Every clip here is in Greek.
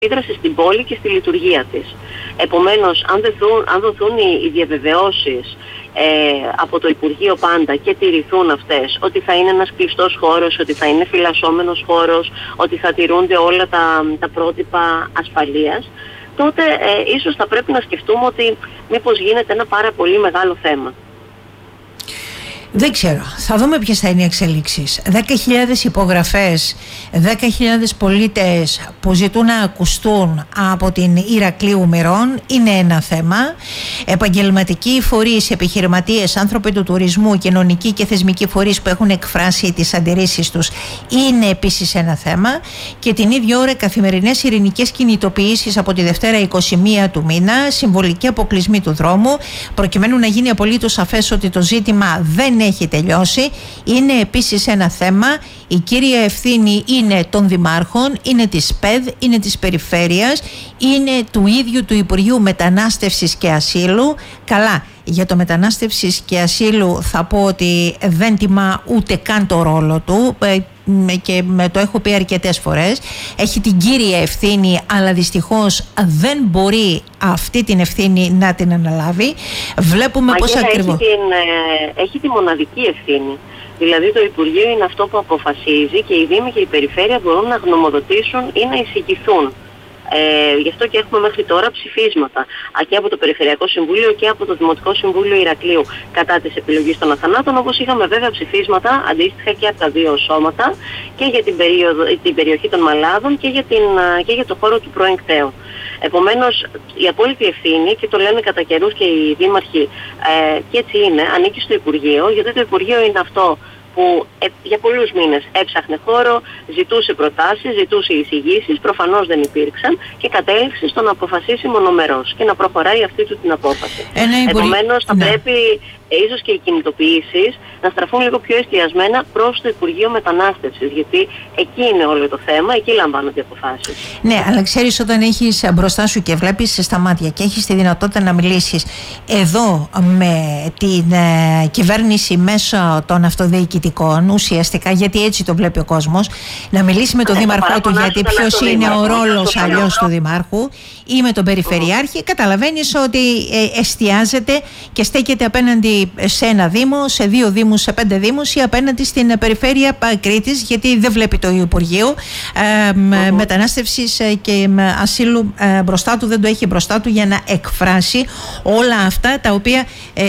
επίδραση στην πόλη και στη λειτουργία της. Επομένως, αν δοθούν οι διαβεβαιώσεις από το Υπουργείο πάντα και τηρηθούν αυτές, ότι θα είναι ένας κλειστός χώρος, ότι θα είναι φυλασσόμενος χώρος, ότι θα τηρούνται όλα τα πρότυπα ασφαλείας, τότε ίσως θα πρέπει να σκεφτούμε ότι μήπως γίνεται ένα πάρα πολύ μεγάλο θέμα. Δεν ξέρω. Θα δούμε ποιες θα είναι οι εξελίξεις. 10.000 υπογραφές, 10.000 πολίτες που ζητούν να ακουστούν από την Ηρακλείου Μηρών είναι ένα θέμα. Επαγγελματικοί φορείς, επιχειρηματίες, άνθρωποι του τουρισμού, κοινωνικοί και θεσμικοί φορείς που έχουν εκφράσει τις αντιρρήσεις τους είναι επίσης ένα θέμα. Και την ίδια ώρα καθημερινές ειρηνικές κινητοποιήσεις από τη Δευτέρα 21 του μήνα, συμβολική αποκλεισμή του δρόμου, προκειμένου να γίνει απολύτως σαφές ότι το ζήτημα δεν έχει τελειώσει, είναι επίσης ένα θέμα. Η κύρια ευθύνη είναι των δημάρχων, είναι της ΠΕΔ, είναι της Περιφέρειας, είναι του ίδιου του Υπουργείου Μετανάστευσης και Ασύλου. Καλά, για το Μετανάστευσης και Ασύλου θα πω ότι δεν τιμά ούτε καν το ρόλο του και το έχω πει αρκετές φορές. Έχει την κύρια ευθύνη, αλλά δυστυχώς δεν μπορεί αυτή την ευθύνη να την αναλάβει. Βλέπουμε πώς ακριβώς έχει τη μοναδική ευθύνη. Δηλαδή το Υπουργείο είναι αυτό που αποφασίζει και οι Δήμοι και η Περιφέρεια μπορούν να γνωμοδοτήσουν ή να εισηγηθούν. Γι' αυτό και έχουμε μέχρι τώρα ψηφίσματα και από το Περιφερειακό Συμβούλιο και από το Δημοτικό Συμβούλιο Ηρακλείου κατά της επιλογής των αθανάτων, όπως είχαμε βέβαια ψηφίσματα αντίστοιχα και από τα δύο σώματα και για την περιοχή των Μαλάδων και για το χώρο του πρώην κταίου. Επομένως, η απόλυτη ευθύνη, και το λένε κατά καιρούς και οι δήμαρχοι, και έτσι είναι, ανήκει στο Υπουργείο, γιατί το Υπουργείο είναι αυτό που για πολλούς μήνες έψαχνε χώρο, ζητούσε προτάσεις, ζητούσε εισηγήσεις, προφανώς δεν υπήρξαν και κατέληξε στο να αποφασίσει μονομερός και να προχωράει αυτή του την απόφαση. Επομένως θα πρέπει ίσως και οι κινητοποιήσεις να στραφούν λίγο πιο εστιασμένα προς το Υπουργείο Μετανάστευσης, γιατί εκεί είναι όλο το θέμα, εκεί λαμβάνονται οι αποφάσεις. Ναι, αλλά ξέρεις, όταν έχεις μπροστά σου και βλέπεις στα μάτια και έχεις τη δυνατότητα να μιλήσεις εδώ με την κυβέρνηση μέσω των αυτοδιοικητικών, ουσιαστικά, γιατί έτσι το βλέπει ο κόσμος, να μιλήσει με τον δήμαρχό του, γιατί ποιος είναι ο ρόλος αλλιώς του δημάρχου, ή με τον περιφερειάρχη, καταλαβαίνεις ότι εστιάζεται και στέκεται απέναντι σε ένα δήμο, σε 2 δήμους, σε 5 δήμους ή απέναντι στην περιφέρεια Κρήτης, γιατί δεν βλέπει το Υπουργείο Μετανάστευσης και Ασύλου μπροστά του, δεν το έχει μπροστά του για να εκφράσει όλα αυτά τα οποία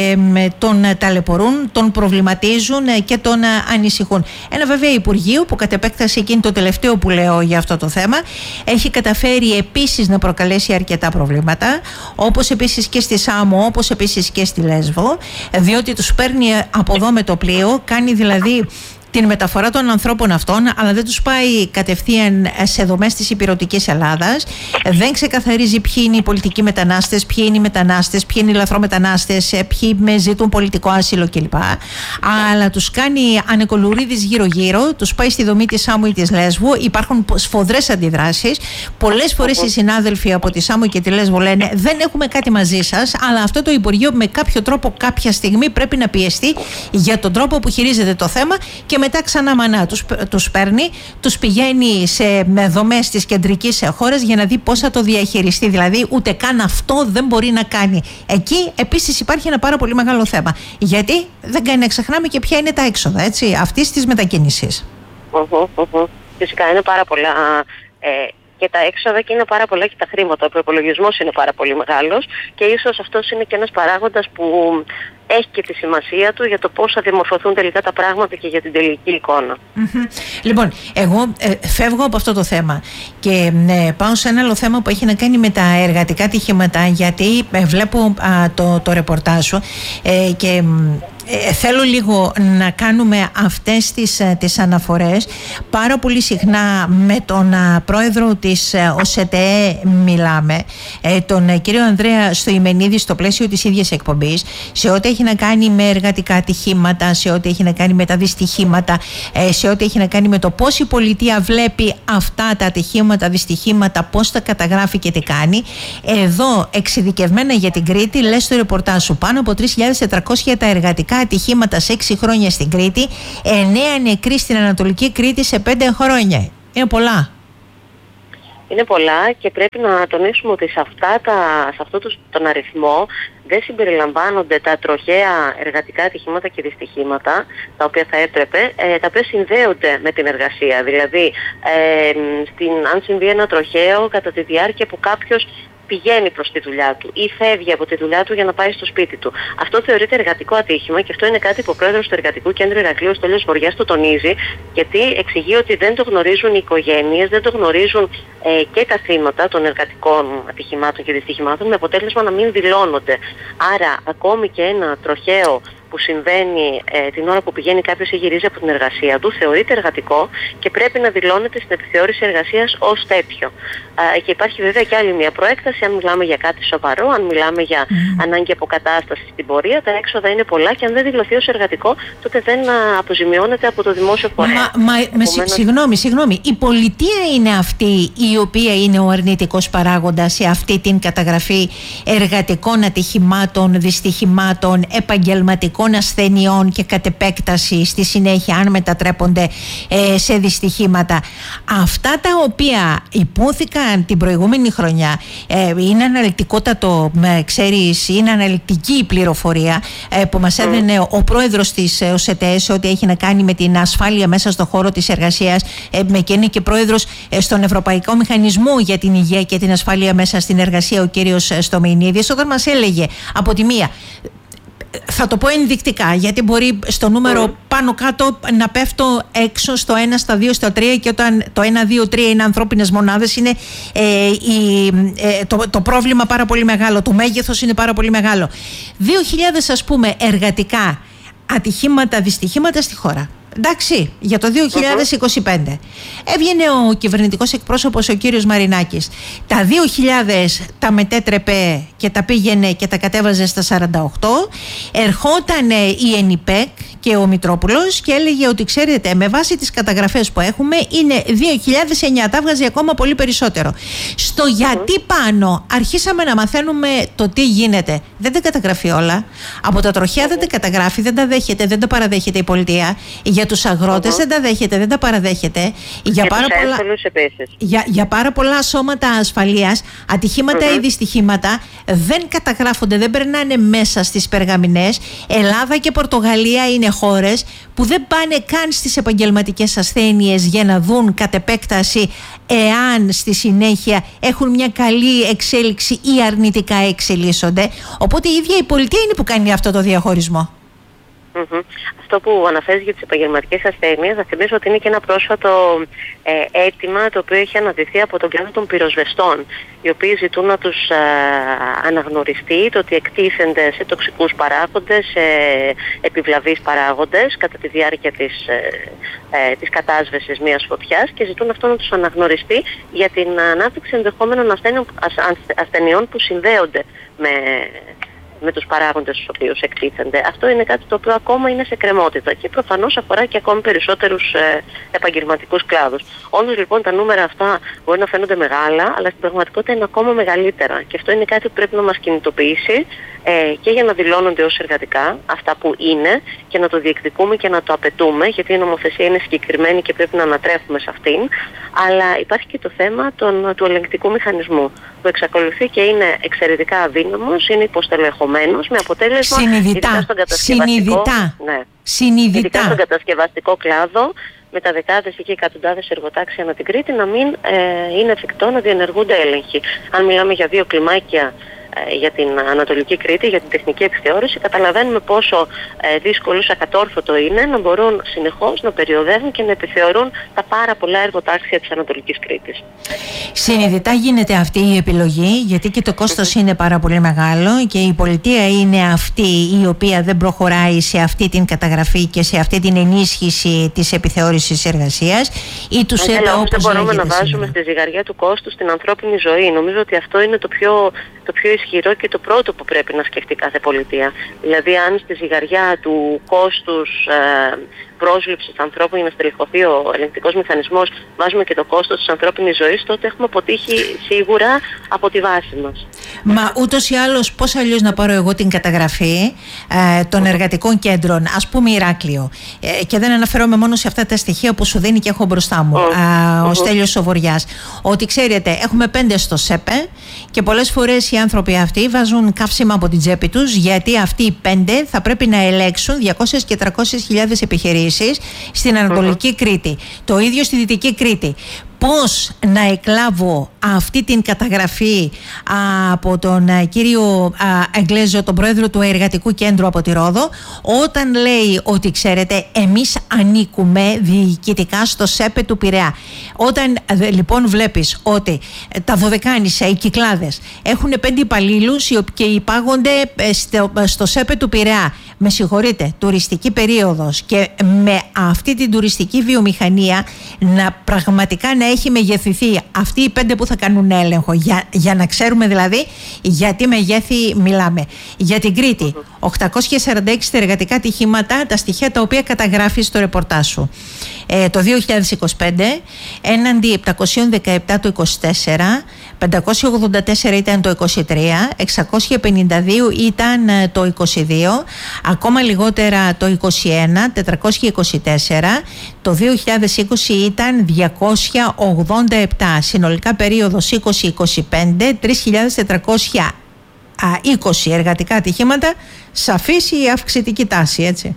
τον ταλαιπωρούν, τον προβληματίζουν και τον ανησυχούν. Ένα βέβαια Υπουργείο που κατ' επέκταση, εκείνη το τελευταίο που λέω για αυτό το θέμα, έχει καταφέρει επίσης να προκαλέσει αρκετά προβλήματα, όπως επίσης και στη Σάμο, όπως επίσης και στη Λέσβο, διότι τους παίρνει από εδώ με το πλοίο, κάνει δηλαδή την μεταφορά των ανθρώπων αυτών, αλλά δεν τους πάει κατευθείαν σε δομές της υπηρετικής Ελλάδας. Δεν ξεκαθαρίζει ποιοι είναι οι πολιτικοί μετανάστες, ποιοι είναι οι μετανάστες, ποιοι είναι οι λαθρομετανάστες, ποιοι ζητούν πολιτικό άσυλο κλπ. Αλλά τους κάνει ανεκολουρίδης γύρω-γύρω, τους πάει στη δομή της Σάμου ή της Λέσβου. Υπάρχουν σφοδρές αντιδράσεις. Πολλές φορές οι συνάδελφοι από τη Σάμου και τη Λέσβο λένε: δεν έχουμε κάτι μαζί σας, αλλά αυτό το Υπουργείο με κάποιο τρόπο, κάποια στιγμή πρέπει να πιεστεί για τον τρόπο που χειρίζεται το θέμα. Και μετά ξανά μανά τους παίρνει, τους πηγαίνει σε δομές της κεντρικής χώρας για να δει πώς θα το διαχειριστεί. Δηλαδή ούτε καν αυτό δεν μπορεί να κάνει. Εκεί επίσης υπάρχει ένα πάρα πολύ μεγάλο θέμα. Γιατί δεν κάνει να ξεχνάμε και ποια είναι τα έξοδα αυτής της μετακίνησης. Φυσικά είναι πάρα πολλά και τα έξοδα και είναι πάρα πολλά και τα χρήματα. Ο προϋπολογισμός είναι πάρα πολύ μεγάλος και ίσως αυτός είναι και ένας παράγοντας που έχει και τη σημασία του για το πώς θα διαμορφωθούν τελικά τα πράγματα και για την τελική εικόνα. Λοιπόν, εγώ φεύγω από αυτό το θέμα και πάω σε ένα άλλο θέμα που έχει να κάνει με τα εργατικά ατυχήματα, γιατί βλέπω το ρεπορτάζ σου και θέλω λίγο να κάνουμε αυτές τις αναφορές. Πάρα πολύ συχνά με τον πρόεδρο της ΟΣΕΤΕ μιλάμε, τον κύριο Ανδρέα Στοημενίδη, στο πλαίσιο της ίδιας εκπομπής, σε ό,τι έχει να κάνει με εργατικά ατυχήματα, σε ό,τι έχει να κάνει με τα δυστυχήματα, σε ό,τι έχει να κάνει με το πώς η πολιτεία βλέπει αυτά τα ατυχήματα, δυστυχήματα, πώς τα καταγράφει και τι κάνει. Εδώ εξειδικευμένα για την Κρήτη, λες στο ρεπορτάζ σου, πάνω από 3.400 τα εργατικά ατυχήματα σε 6 χρόνια στην Κρήτη, 9 νεκροί στην Ανατολική Κρήτη σε 5 χρόνια. Είναι πολλά. Είναι πολλά και πρέπει να τονίσουμε ότι σε αυτό τον αριθμό δεν συμπεριλαμβάνονται τα τροχαία εργατικά ατυχήματα και δυστυχήματα, τα οποία θα έπρεπε, τα οποία συνδέονται με την εργασία. Δηλαδή, αν συμβεί ένα τροχαίο κατά τη διάρκεια που κάποιος πηγαίνει προς τη δουλειά του ή φεύγει από τη δουλειά του για να πάει στο σπίτι του. Αυτό θεωρείται εργατικό ατύχημα και αυτό είναι κάτι που ο πρόεδρος του Εργατικού Κέντρου Ηρακλείου, Στέλιος Βοριάς, το τονίζει, γιατί εξηγεί ότι δεν το γνωρίζουν οι οικογένειες, δεν το γνωρίζουν και τα θύματα των εργατικών ατυχημάτων και δυστυχημάτων, με αποτέλεσμα να μην δηλώνονται. Άρα, ακόμη και ένα τροχαίο που συμβαίνει την ώρα που πηγαίνει κάποιος ή γυρίζει από την εργασία του, θεωρείται εργατικό και πρέπει να δηλώνεται στην επιθεώρηση εργασίας ως τέτοιο. Και υπάρχει βέβαια και άλλη μια προέκταση, αν μιλάμε για κάτι σοβαρό, αν μιλάμε για ανάγκη αποκατάσταση στην πορεία, τα έξοδα είναι πολλά και αν δεν δηλωθεί ως εργατικό, τότε δεν αποζημιώνεται από το δημόσιο φορέα. Συγγνώμη. Η πολιτεία είναι αυτή η οποία είναι ο αρνητικός παράγοντας σε αυτή την καταγραφή εργατικών ατυχημάτων, δυστυχημάτων, επαγγελματικών ασθενειών και κατ' επέκταση στη συνέχεια αν μετατρέπονται σε δυστυχήματα. Αυτά τα οποία υπόθηκαν την προηγούμενη χρονιά, είναι αναλυτικότατο, ξέρεις, είναι αναλυτική η πληροφορία που μας έδινε ο πρόεδρος της ΟΣΕΤΕΣ, ότι έχει να κάνει με την ασφάλεια μέσα στον χώρο της εργασίας, και είναι και πρόεδρος στον Ευρωπαϊκό Μηχανισμό για την Υγεία και την Ασφάλεια μέσα στην εργασία, ο κύριος Στομινίδης, όταν μας έλεγε από τη μία, θα το πω ενδεικτικά, γιατί μπορεί στο νούμερο πάνω κάτω να πέφτω έξω στο 1, στα 2, στα 3, και όταν το 1, 2, 3 είναι ανθρώπινες μονάδες, είναι το πρόβλημα πάρα πολύ μεγάλο, το μέγεθος είναι πάρα πολύ μεγάλο. 2.000 ας πούμε εργατικά ατυχήματα, δυστυχήματα στη χώρα. Εντάξει, για το 2025. Έβγαινε ο κυβερνητικός εκπρόσωπος, ο κύριος Μαρινάκης. Τα 2.000 τα μετέτρεπε και τα πήγαινε και τα κατέβαζε στα 48. Ερχόταν η ΕΝΙΠΕΚ και ο Μητρόπουλος και έλεγε ότι, ξέρετε, με βάση τις καταγραφές που έχουμε είναι 2.009, τα βγάζει ακόμα πολύ περισσότερο. Στο γιατί πάνω αρχίσαμε να μαθαίνουμε το τι γίνεται. Δεν τα καταγραφεί όλα. Από τα τροχαία δεν τα καταγράφει, δεν τα δέχεται, δεν τα παραδέχεται η πολιτεία. Για τους αγρότες δεν τα δέχεται, δεν τα παραδέχεται. Για πάρα πολλά σώματα ασφαλείας, ατυχήματα ή δυστυχήματα δεν καταγράφονται, δεν περνάνε μέσα στις περγαμηνές. Ελλάδα και Πορτογαλία είναι χώρες που δεν πάνε καν στις επαγγελματικές ασθένειες για να δουν κατ' επέκταση εάν στη συνέχεια έχουν μια καλή εξέλιξη ή αρνητικά εξελίσσονται. Οπότε η ίδια η πολιτεία είναι που κάνει αυτό το διαχωρισμό. Αυτό που αναφέρεις για τις επαγγελματικές ασθένειες, θα θυμίσω ότι είναι και ένα πρόσφατο αίτημα το οποίο έχει αναδειχθεί από τον κλάδο των πυροσβεστών, οι οποίοι ζητούν να τους αναγνωριστεί το ότι εκτίθενται σε τοξικούς παράγοντες, σε επιβλαβείς παράγοντες κατά τη διάρκεια της κατάσβεσης μιας φωτιάς, και ζητούν αυτό να τους αναγνωριστεί για την ανάπτυξη ενδεχόμενων ασθενειών που συνδέονται με τους παράγοντες στους οποίους εκτίθενται. Αυτό είναι κάτι το οποίο ακόμα είναι σε κρεμότητα και προφανώς αφορά και ακόμη περισσότερους επαγγελματικούς κλάδους. Όντως λοιπόν τα νούμερα αυτά μπορεί να φαίνονται μεγάλα, αλλά στην πραγματικότητα είναι ακόμα μεγαλύτερα. Και αυτό είναι κάτι που πρέπει να μας κινητοποιήσει και για να δηλώνονται ως εργατικά αυτά που είναι και να το διεκδικούμε και να το απαιτούμε, γιατί η νομοθεσία είναι συγκεκριμένη και πρέπει να ανατρέφουμε σε αυτήν. Αλλά υπάρχει και το θέμα του ελεγκτικού μηχανισμού, που εξακολουθεί και είναι εξαιρετικά αδύναμος, είναι υποστελεχωμένος, με αποτέλεσμα ειδικά στον κατασκευαστικό κλάδο, με τα δεκάδες ή και εκατοντάδες εργοτάξια ανά την Κρήτη, να μην είναι εφικτό να διενεργούνται έλεγχοι. Αν μιλάμε για 2 κλιμάκια για την Ανατολική Κρήτη, για την τεχνική επιθεώρηση, καταλαβαίνουμε πόσο δύσκολο, ακατόρθωτο είναι να μπορούν συνεχώς να περιοδεύουν και να επιθεωρούν τα πάρα πολλά εργοτάξια της Ανατολικής Κρήτης. Συνειδητά γίνεται αυτή η επιλογή, γιατί και το κόστος είναι πάρα πολύ μεγάλο και η πολιτεία είναι αυτή η οποία δεν προχωράει σε αυτή την καταγραφή και σε αυτή την ενίσχυση της επιθεώρησης εργασίας ή του ΣΕΠΕ, όπως δεν μπορούμε να βάζουμε σήμερα στη ζυγαριά του κόστους την ανθρώπινη ζωή. Νομίζω ότι αυτό είναι το πιο ισχυρό και το πρώτο που πρέπει να σκεφτεί κάθε πολιτεία. Δηλαδή, αν στη ζυγαριά του κόστους πρόσληψης ανθρώπων για να στελεχωθεί ο ελεγκτικός μηχανισμός βάζουμε και το κόστος της ανθρώπινης ζωής, τότε έχουμε αποτύχει σίγουρα από τη βάση μας. Μα ούτως ή άλλως, πώς αλλιώς να πάρω εγώ την καταγραφή των εργατικών κέντρων, ας πούμε Ηράκλειο, και δεν αναφέρομαι μόνο σε αυτά τα στοιχεία που σου δίνει και έχω μπροστά μου ο Στέλιος Σοβοριάς, ότι ξέρετε, έχουμε 5 στο ΣΕΠΕ και πολλές φορές οι άνθρωποι αυτοί βάζουν καύσιμα από την τσέπη τους, γιατί αυτοί οι 5 θα πρέπει να ελέγξουν 200 και 300 χιλιάδες επιχειρήσεις στην Ανατολική Κρήτη. Το ίδιο στη Δυτική Κρήτη. Πώς να εκλάβω αυτή την καταγραφή από τον κύριο Εγγλέζο, τον πρόεδρο του Εργατικού Κέντρου από τη Ρόδο, όταν λέει ότι ξέρετε, εμείς ανήκουμε διοικητικά στο ΣΕΠΕ του Πειραιά. Όταν λοιπόν βλέπεις ότι τα Δωδεκάνησα, οι Κυκλάδες έχουν 5 υπαλλήλους και υπάγονται στο ΣΕΠΕ του Πειραιά, με συγχωρείτε, τουριστική περίοδος, και με αυτή την τουριστική βιομηχανία να πραγματικά να έχει μεγεθυνθεί αυτοί οι 5 που θα κάνουν έλεγχο, για να ξέρουμε δηλαδή για τι μεγέθη μιλάμε. Για την Κρήτη, 846 εργατικά ατυχήματα, τα στοιχεία τα οποία καταγράφει στο ρεπορτάζ σου. Το 2025 έναντι 717 το 24, 584 ήταν το 23, 652 ήταν το 22, ακόμα λιγότερα το 21, 424, το 2020 ήταν 287, συνολικά περίοδος 2025, 3.420 εργατικά ατυχήματα, σαφής η αυξητική τάση, έτσι.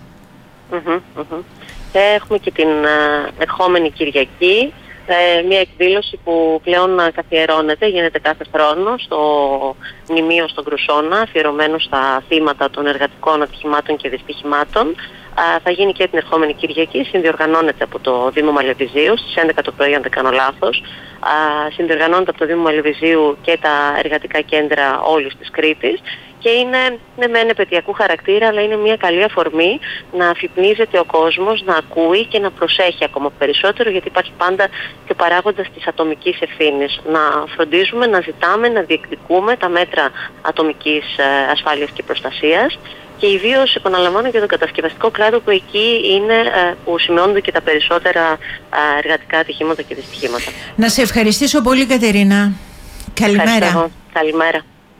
Έχουμε και την ερχόμενη Κυριακή, μια εκδήλωση που πλέον καθιερώνεται, γίνεται κάθε χρόνο στο μνημείο στον Κρουσόνα, αφιερωμένο στα θύματα των εργατικών ατυχημάτων και δυστυχημάτων. Θα γίνει και την ερχόμενη Κυριακή, συνδιοργανώνεται από το Δήμο Μαλεβιζίου στις 11 το πρωί, αν δεν κάνω λάθος. Συνδιοργανώνεται από το Δήμο Μαλεβιζίου και τα εργατικά κέντρα όλης της Κρήτης. Και είναι μεν επαιτειακού χαρακτήρα, αλλά είναι μια καλή αφορμή να αφυπνίζεται ο κόσμος, να ακούει και να προσέχει ακόμα περισσότερο, γιατί υπάρχει πάντα και ο παράγοντας της ατομικής ευθύνης. Να φροντίζουμε, να ζητάμε, να διεκδικούμε τα μέτρα ατομικής ασφάλειας και προστασίας. Και ιδίως επαναλαμβάνω για τον κατασκευαστικό κλάδο, που εκεί είναι που σημειώνονται και τα περισσότερα εργατικά ατυχήματα και δυστυχήματα. Να σε ευχαριστήσω πολύ, Κατερίνα. Καλημέρα. Καλημέρα.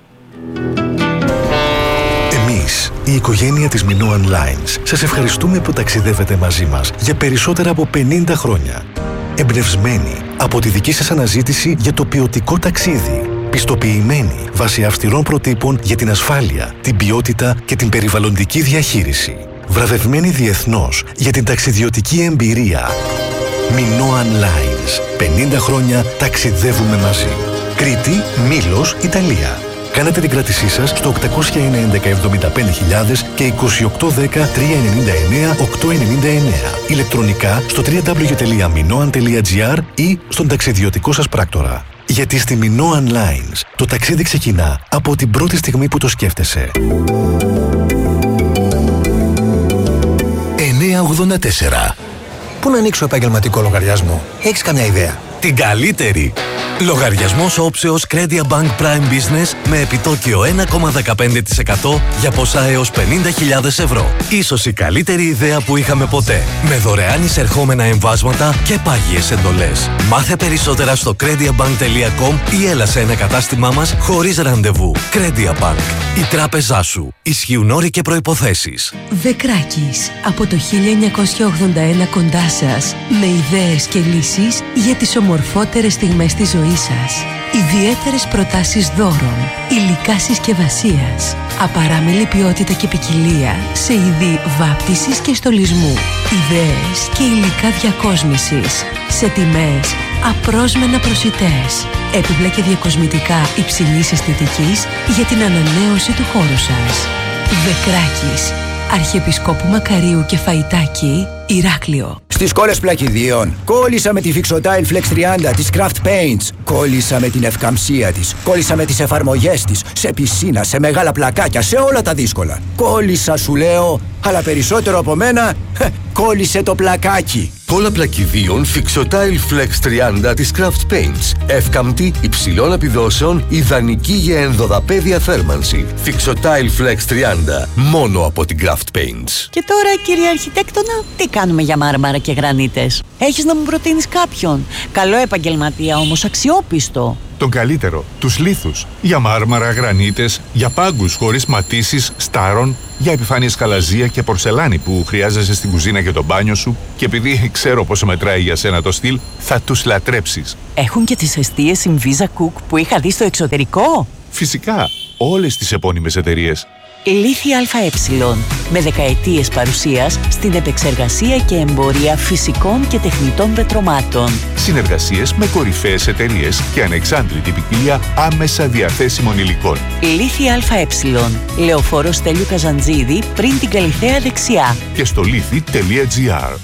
Εμείς, η οικογένεια της Minoan Lines, σας ευχαριστούμε που ταξιδεύετε μαζί μας για περισσότερα από 50 χρόνια. Εμπνευσμένοι από τη δική σας αναζήτηση για το ποιοτικό ταξίδι. Πιστοποιημένοι βάσει αυστηρών προτύπων για την ασφάλεια, την ποιότητα και την περιβαλλοντική διαχείριση. Βραβευμένοι διεθνώς για την ταξιδιωτική εμπειρία. Minoan Lines. 50 χρόνια ταξιδεύουμε μαζί. Κρήτη, Μήλος, Ιταλία. Κάνετε την κράτησή σας στο 801-11-75.000 και 2810-399-899. Ηλεκτρονικά στο www.minoan.gr ή στον ταξιδιωτικό σας πράκτορα. Γιατί στη Minoan Lines το ταξίδι ξεκινά από την πρώτη στιγμή που το σκέφτεσαι. 984. Πού να ανοίξω επαγγελματικό λογαριασμό? Έχεις καμιά ιδέα? Την καλύτερη! Λογαριασμός όψεως Credia Bank Prime Business με επιτόκιο 1,15% για ποσά έως 50.000 ευρώ. Ίσως η καλύτερη ιδέα που είχαμε ποτέ. Με δωρεάν εισερχόμενα εμβάσματα και πάγιες εντολές. Μάθε περισσότερα στο crediabank.com ή έλα σε ένα κατάστημά μας χωρίς ραντεβού. Credia Bank. Η τράπεζά σου. Ισχύουν όροι και προϋποθέσεις. Δεκράκης. Από το 1981 κοντά σας. Με ιδέες και λύσεις για τις ομορφότερες στιγμές της ζωής σας. Ιδιαίτερες προτάσεις δώρων, υλικά συσκευασίας, απαράμιλη ποιότητα και ποικιλία σε είδη βάπτισης και στολισμού, ιδέες και υλικά διακόσμησης σε τιμές απρόσμενα προσιτές, έπιπλα και διακοσμητικά υψηλής αισθητικής για την ανανέωση του χώρου σας. Δεκράκης. Αρχιεπισκόπου Μακαρίου και Φαϊτάκη, Ηράκλειο. Στις κόλλες πλακιδίων κόλλησα με τη Fixotile Flex 30 της Craft Paints. Κόλλησα με την ευκαμψία της. Κόλλησα με τις εφαρμογές της. Σε πισίνα, σε μεγάλα πλακάκια, σε όλα τα δύσκολα. Κόλλησα σου λέω, αλλά περισσότερο από μένα κόλλησε το πλακάκι. Κόλλα πλακιδίων Fixotile Flex 30 της Craft Paints. Εύκαμπτη, υψηλών επιδόσεων, ιδανική για ενδοδαπέδια θέρμανση. Fixotile Flex 30. Μόνο από την Craft Paints. Και τώρα, κύριε Αρχιτέκτονα, τι κάνουμε για μάρμαρα και γρανίτες? Έχεις να μου προτείνεις κάποιον? Καλό επαγγελματία όμως, αξιόπιστο. Τον καλύτερο, τους λίθους. Για μάρμαρα, γρανίτες, για πάγκους χωρίς ματίσεις, στάρων, για επιφάνειες χαλαζία και πορσελάνη που χρειάζεσαι στην κουζίνα και το μπάνιο σου, και επειδή ξέρω πόσο μετράει για σένα το στυλ, θα τους λατρέψεις. Έχουν και τις εστίες Inviza Cook που είχα δει στο εξωτερικό. Φυσικά, όλες τις επώνυμες εταιρείες. Λίθη ΑΕ, με δεκαετίες παρουσίας στην επεξεργασία και εμπορία φυσικών και τεχνητών πετρωμάτων. Συνεργασίες με κορυφαίες εταιρείες και ανεξάντλητη ποικιλία άμεσα διαθέσιμων υλικών. Λίθη ΑΕ, Λεωφόρος Στέλιου Καζαντζίδη, πριν την Καλιθέα δεξιά. Και στο λίθη.gr.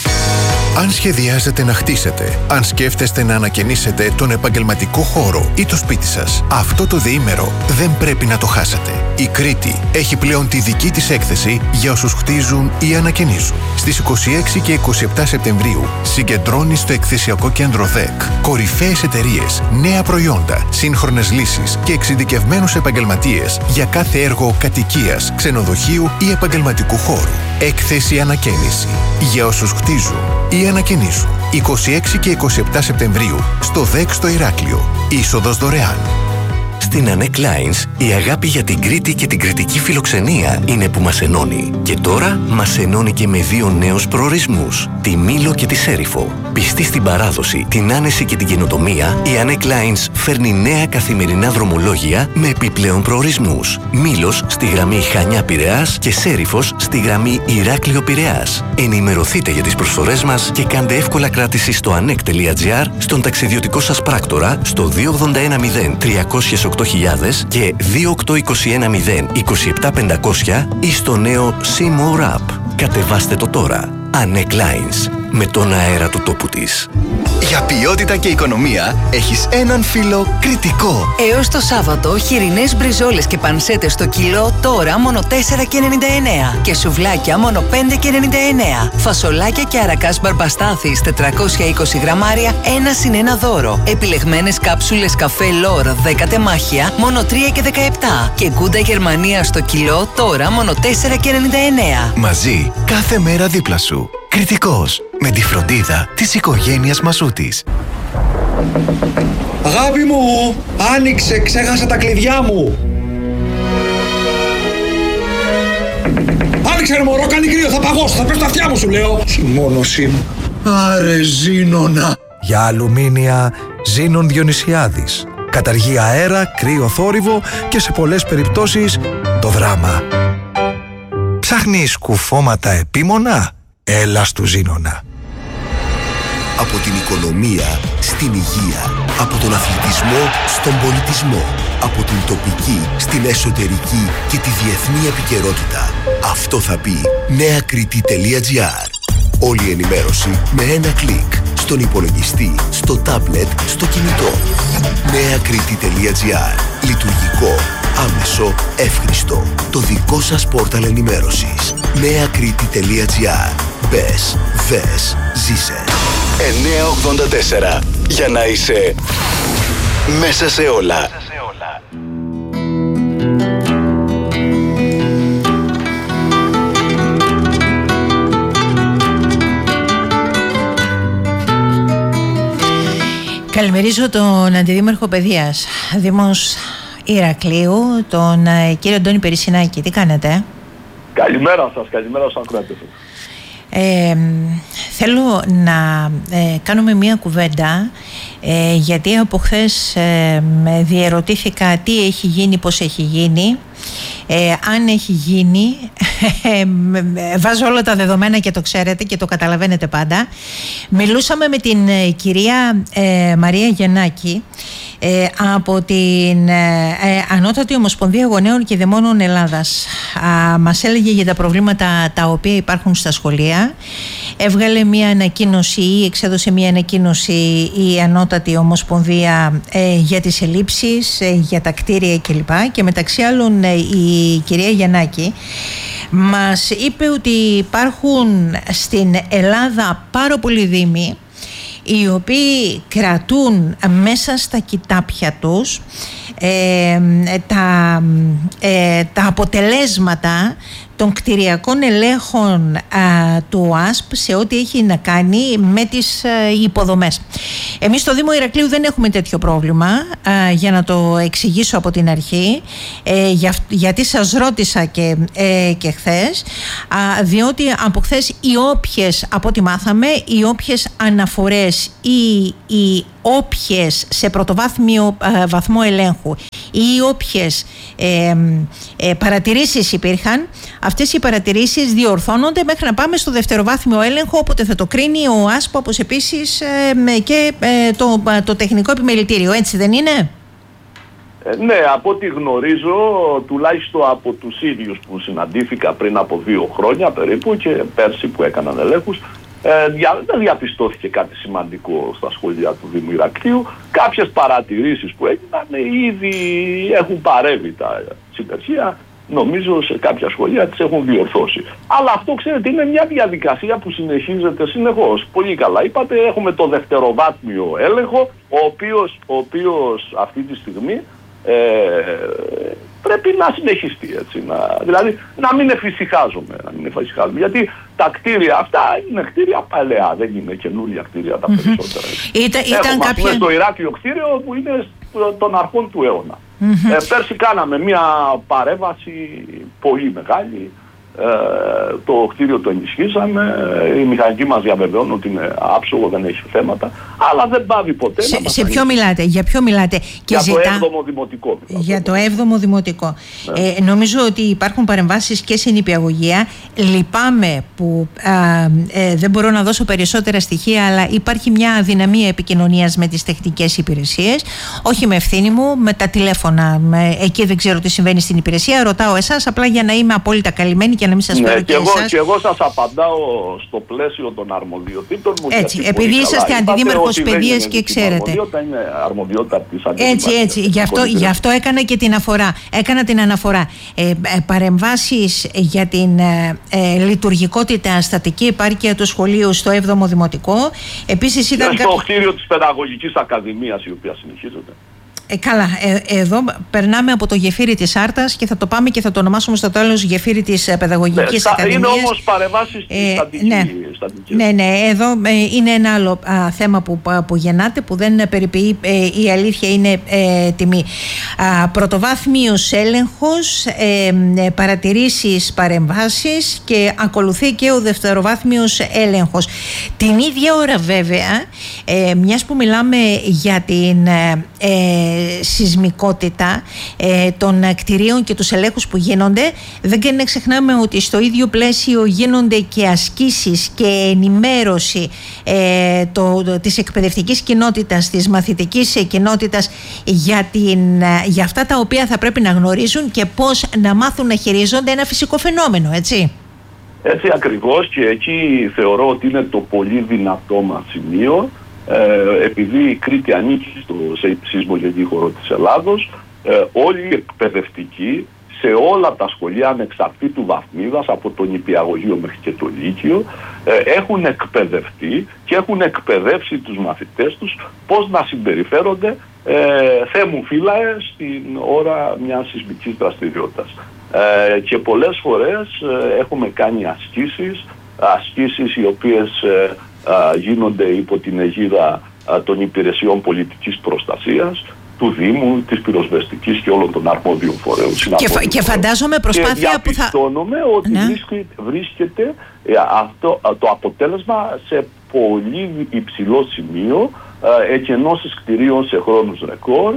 Αν σχεδιάζετε να χτίσετε, αν σκέφτεστε να ανακαινήσετε τον επαγγελματικό χώρο ή το σπίτι σας, αυτό το διήμερο δεν πρέπει να το χάσετε. Η Κρήτη έχει πλέον τη δική της έκθεση για όσους χτίζουν ή ανακαινίζουν. Στις 26 και 27 Σεπτεμβρίου συγκεντρώνει στο εκθεσιακό κέντρο ΔΕΚ κορυφαίες εταιρείες, νέα προϊόντα, σύγχρονες λύσεις και εξειδικευμένους επαγγελματίες για κάθε έργο κατοικίας, ξενοδοχείου ή επαγγελματικού χώρου. Έκθεση ανακαίνιση για όσους χτίζουν ή ανακαινίζουν. 26 και 27 Σεπτεμβρίου στο ΔΕΚ στο Ηράκλειο. Είσοδος δωρεάν. Στην Anek Lines, η αγάπη για την Κρήτη και την κρητική φιλοξενία είναι που μας ενώνει. Και τώρα μας ενώνει και με 2 νέους προορισμούς, τη Μήλο και τη Σέριφο. Πιστή στην παράδοση, την άνεση και την καινοτομία, η Anek Lines φέρνει νέα καθημερινά δρομολόγια με επιπλέον προορισμούς. Μήλος στη γραμμή Χανιά-Πειραιάς και Σέριφος στη γραμμή Ηράκλειο-Πειραιάς. Ενημερωθείτε για τις προσφορές μας και κάντε εύκολα κράτηση στο anek.gr, στον ταξιδιωτικό σας πράκτορα, στο 2810 308 και 28210 27500 ή στο νέο C-More App. Κατεβάστε το τώρα. Anek Lines, με τον αέρα του τόπου της. Για ποιότητα και οικονομία έχεις έναν φίλο κριτικό. Έως το Σάββατο, χοιρινές μπριζόλες και πανσέτες στο κιλό τώρα μόνο 4,99 και σουβλάκια μόνο 5,99. Φασολάκια και αρακάς μπαρμπαστάθης 420 γραμμάρια 1+1 δώρο. Επιλεγμένες κάψουλες καφέ Λόρ 10 τεμάχια μόνο 3,17 και γκούντα Γερμανία στο κιλό τώρα μόνο 4,99. Μαζί, κάθε μέρα δίπλα σου. Κριτικός, με τη φροντίδα της οικογένειας Μασούτης. Αγάπη μου, άνοιξε, ξέχασα τα κλειδιά μου. Άνοιξε ρε μωρό, κάνει κρύο, θα παγώσω, θα πέσω τα αυτιά μου σου λέω. Συμμόνωσή μου. Άρε Ζήνονα. Για αλουμίνια, Ζήνων Διονυσιάδης. Καταργεί αέρα, κρύο θόρυβο και σε πολλές περιπτώσεις το δράμα. Ψάχνεις κουφώματα επίμονα? Έλα στου Ζήνονα. Από την οικονομία στην υγεία, από τον αθλητισμό στον πολιτισμό, από την τοπική στην εσωτερική και τη διεθνή επικαιρότητα. Αυτό θα πει neakriti.gr. Όλη η ενημέρωση με ένα κλικ, στον υπολογιστή, στο τάμπλετ, στο κινητό. neakriti.gr. Λειτουργικό, άμεσο, εύχριστο. Το δικό σας πόρταλ ενημέρωσης. neakriti.gr. Μπες, δες, ζήσε. 984. Για να είσαι μέσα σε όλα. Καλημερίζω τον Αντιδήμαρχο Παιδείας, Δήμος Ηρακλείου, τον κύριο Αντώνη Περισσινάκη. Τι κάνετε? Καλημέρα σας, καλημέρα στους ακροατές σας. Θέλω να κάνουμε μία κουβέντα, γιατί από χθες διερωτήθηκα τι έχει γίνει, πώς έχει γίνει, αν έχει γίνει. Βάζω όλα τα δεδομένα και το ξέρετε και το καταλαβαίνετε πάντα. Μιλούσαμε με την κυρία Μαρία Γεννάκη από την Ανώτατη Ομοσπονδία Γονέων και Δαιμόνων Ελλάδας. Μας έλεγε για τα προβλήματα τα οποία υπάρχουν στα σχολεία. Έβγαλε μια ανακοίνωση ή εξέδωσε μια ανακοίνωση η Ανώτατη Ομοσπονδία για τις ελλείψεις, για τα κτίρια κλπ. Και μεταξύ άλλων η κυρία Γεννάκη μας είπε ότι υπάρχουν στην Ελλάδα πάρα πολλοί δήμοι οι οποίοι κρατούν μέσα στα κοιτάπια τους τα αποτελέσματα των κτηριακών ελέγχων του ΟΑΣΠ σε ό,τι έχει να κάνει με τις υποδομές. Εμείς στο Δήμο Ηρακλείου δεν έχουμε τέτοιο πρόβλημα, για να το εξηγήσω από την αρχή, γιατί σας ρώτησα και χθες, διότι από χθες από ό,τι μάθαμε, οι όποιες αναφορές ή οι όποιες σε πρωτοβάθμιο βαθμό ελέγχου ή όποιες παρατηρήσεις υπήρχαν, αυτές οι παρατηρήσεις διορθώνονται μέχρι να πάμε στο δευτεροβάθμιο έλεγχο, όποτε θα το κρίνει ο ΟΑΣΠ, όπως επίσης και το τεχνικό επιμελητήριο. Έτσι δεν είναι? Ναι, από ό,τι γνωρίζω, τουλάχιστον από τους ίδιους που συναντήθηκα πριν από 2 χρόνια περίπου και πέρσι που έκαναν ελέγχους, δεν διαπιστώθηκε κάτι σημαντικό στα σχολεία του Δήμου Ηρακλείου. Κάποιες παρατηρήσεις που έγιναν ήδη έχουν παρέμβει τα συνεργεία. Νομίζω σε κάποια σχολεία τις έχουν διορθώσει. Αλλά αυτό, ξέρετε, είναι μια διαδικασία που συνεχίζεται συνεχώς. Πολύ καλά είπατε, έχουμε το δευτεροβάθμιο έλεγχο, ο οποίος αυτή τη στιγμή πρέπει να συνεχιστεί, έτσι, δηλαδή να μην εφησυχάζουμε, γιατί τα κτίρια αυτά είναι κτίρια παλαιά, δεν είναι καινούρια κτίρια τα περισσότερα. Έχουμε στο Ηράκλειο κτίριο που είναι των αρχών του αιώνα. Πέρσι κάναμε μια παρέμβαση πολύ μεγάλη, το κτίριο το ενισχύσαμε, οι μηχανικοί μας διαβεβαιώνουν ότι είναι άψογο, δεν έχει θέματα, αλλά δεν πάβει ποτέ να σε ποιο μιλάτε, για ποιο μιλάτε? Για το 7ο Δημοτικό. Για το 7ο Δημοτικό. Νομίζω ότι υπάρχουν παρεμβάσεις και σε νηπιαγωγεία. Λυπάμαι που δεν μπορώ να δώσω περισσότερα στοιχεία, αλλά υπάρχει μια αδυναμία επικοινωνίας με τις τεχνικές υπηρεσίες, όχι με ευθύνη μου, με τα τηλέφωνα. Εκεί δεν ξέρω τι συμβαίνει στην υπηρεσία, ρωτάω εσάς απλά για να είμαι απόλυτα καλυμμένη και να μην σας φέρω και εσάς. Και εγώ σας απαντάω στο πλαίσιο των αρμοδιοτήτων μου. Έτσι, επειδή είσαστε αντιδήμαρχος παιδείας και ξέρετε. Είναι αρμοδιότητα της αντιδήμαρχης. Έτσι, γι' αυτό έκανα και την αναφορά. Παρεμβάσεις για την λειτουργικότητα στατική επάρκεια του σχολείου στο 7ο Δημοτικό. Επίσης ήταν στο κτίριο της Παιδαγωγικής Ακαδημίας, η οποία συνεχίζεται. Καλά, εδώ περνάμε από το γεφύρι της Άρτας και θα το πάμε και θα το ονομάσουμε στο τέλος γεφύρι της Παιδαγωγικής Ακαδημίας. Είναι όμως παρεμβάσεις στατικής. Ναι, εδώ είναι ένα άλλο θέμα που γεννάται, που δεν περιποιεί, η αλήθεια είναι τιμή. Πρωτοβάθμιος έλεγχος, παρατηρήσεις, παρεμβάσεις και ακολουθεί και ο δευτεροβάθμιος έλεγχος. Την ίδια ώρα βέβαια, μιας που μιλάμε για την σεισμικότητα των κτηρίων και τους ελέγχους που γίνονται, δεν ξεχνάμε ότι στο ίδιο πλαίσιο γίνονται και ασκήσεις και ενημέρωση της εκπαιδευτικής κοινότητας, της μαθητικής κοινότητας για αυτά τα οποία θα πρέπει να γνωρίζουν και πώς να μάθουν να χειρίζονται ένα φυσικό φαινόμενο, έτσι. Έτσι ακριβώς, και εκεί θεωρώ ότι είναι το πολύ δυνατό μας σημείο. Επειδή η Κρήτη ανήκει στο σεισμογενή χώρο της Ελλάδος, όλοι οι εκπαιδευτικοί σε όλα τα σχολεία ανεξαρτήτου βαθμίδας, από το νηπιαγωγείο μέχρι και το λύκειο, έχουν εκπαιδευτεί και έχουν εκπαιδεύσει τους μαθητές τους πώς να συμπεριφέρονται θέμουνφύλαε στην ώρα μιας σεισμικής δραστηριότητας. Και πολλές φορές έχουμε κάνει ασκήσεις οι οποίες γίνονται υπό την αιγίδα των υπηρεσιών πολιτικής προστασίας, του Δήμου, της πυροσβεστικής και όλων των αρμόδιων φορέων. Και φαντάζομαι προσπάθεια που θα... διαπιστώνουμε ότι βρίσκεται το αποτέλεσμα σε πολύ υψηλό σημείο, εκενώσεις κτηρίων σε χρόνους ρεκόρ,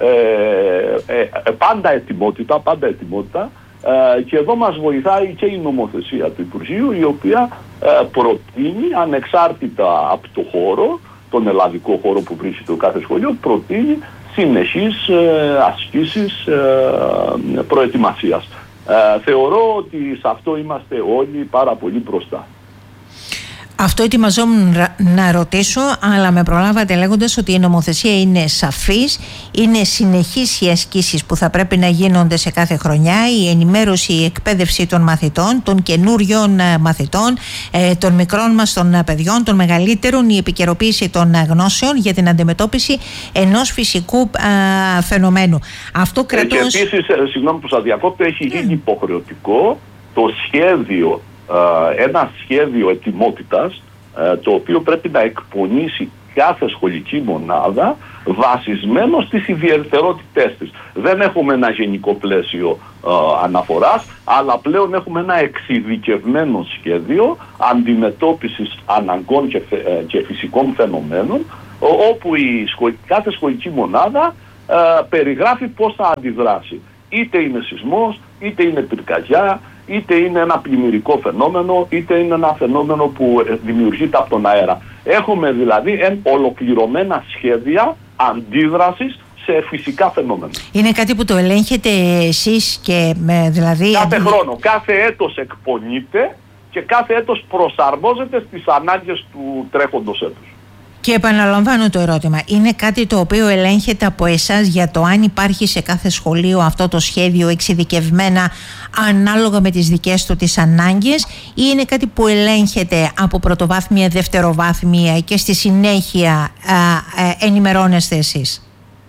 πάντα ετοιμότητα, και εδώ μας βοηθάει και η νομοθεσία του Υπουργείου, η οποία προτείνει, ανεξάρτητα από το χώρο, τον ελλαδικό χώρο που βρίσκεται το κάθε σχολείο, προτείνει συνεχείς ασκήσεις προετοιμασίας. Θεωρώ ότι σε αυτό είμαστε όλοι πάρα πολύ μπροστά. Αυτό ετοιμαζόμουν να ρωτήσω, αλλά με προλάβατε λέγοντας ότι η νομοθεσία είναι σαφής, είναι συνεχείς οι ασκήσεις που θα πρέπει να γίνονται σε κάθε χρονιά, η ενημέρωση, η εκπαίδευση των μαθητών, των καινούριων μαθητών, των μικρών μας των παιδιών, των μεγαλύτερων, η επικαιροποίηση των γνώσεων για την αντιμετώπιση ενός φυσικού φαινομένου. Αυτό κρατώς... Και επίσης, συγγνώμη που σας διακόπτω, έχει γίνει υποχρεωτικό το σχέδιο, ένα σχέδιο ετοιμότητας, το οποίο πρέπει να εκπονήσει κάθε σχολική μονάδα βασισμένο στις ιδιαιτερότητές της. Δεν έχουμε ένα γενικό πλαίσιο αναφοράς, αλλά πλέον έχουμε ένα εξειδικευμένο σχέδιο αντιμετώπισης αναγκών και φυσικών φαινομένων, όπου κάθε σχολική μονάδα περιγράφει πώς θα αντιδράσει. Είτε είναι σεισμός, είτε είναι πυρκαγιά, είτε είναι ένα πλημμυρικό φαινόμενο, είτε είναι ένα φαινόμενο που δημιουργείται από τον αέρα. Έχουμε δηλαδή ολοκληρωμένα σχέδια αντίδρασης σε φυσικά φαινόμενα. Είναι κάτι που το ελέγχετε εσείς και δηλαδή... Κάθε χρόνο, κάθε έτος εκπονείται και κάθε έτος προσαρμόζεται στις ανάγκες του τρέχοντος έτους. Και επαναλαμβάνω το ερώτημα, είναι κάτι το οποίο ελέγχεται από εσάς για το αν υπάρχει σε κάθε σχολείο αυτό το σχέδιο εξειδικευμένα ανάλογα με τις δικές του τις ανάγκες, ή είναι κάτι που ελέγχεται από πρωτοβάθμια, δευτεροβάθμια και στη συνέχεια ενημερώνεστε εσείς?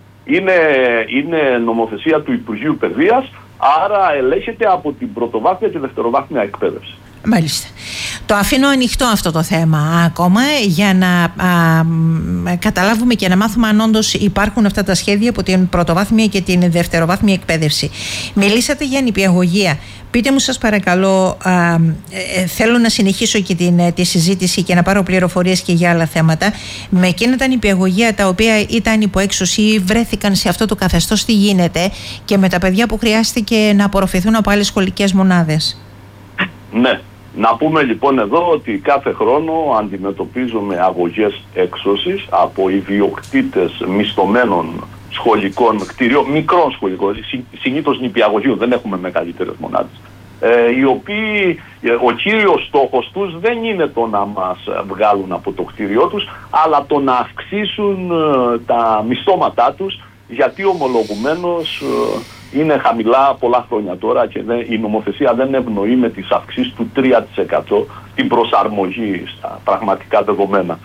Είναι νομοθεσία του Υπουργείου Παιδείας, άρα ελέγχεται από την πρωτοβάθμια και δευτεροβάθμια εκπαίδευση. Μάλιστα. Το αφήνω ανοιχτό αυτό το θέμα ακόμα για να καταλάβουμε και να μάθουμε αν όντως υπάρχουν αυτά τα σχέδια από την πρωτοβάθμια και την δευτεροβάθμια εκπαίδευση. Μιλήσατε για νηπιαγωγεία. Πείτε μου σας παρακαλώ, θέλω να συνεχίσω και τη συζήτηση και να πάρω πληροφορίες και για άλλα θέματα. Με εκείνα τα νηπιαγωγεία τα οποία ήταν υπό έξωση ή βρέθηκαν σε αυτό το καθεστώς, τι γίνεται, και με τα παιδιά που χρειάστηκε να απορροφηθούν από άλλες σχολικές μονάδες? Ναι. Να πούμε λοιπόν εδώ ότι κάθε χρόνο αντιμετωπίζουμε αγωγές έξωσης από ιδιοκτήτες μισθωμένων σχολικών κτηρίων, μικρών σχολικών, συνήθως νηπιαγωγείων, δεν έχουμε μεγαλύτερες μονάδες, οι οποίοι ο κύριος στόχος τους δεν είναι το να μας βγάλουν από το κτίριό τους, αλλά το να αυξήσουν τα μισθώματά τους, γιατί ομολογουμένως είναι χαμηλά πολλά χρόνια τώρα και η νομοθεσία δεν ευνοεί με τις αυξήσεις του 3% την προσαρμογή στα πραγματικά δεδομένα.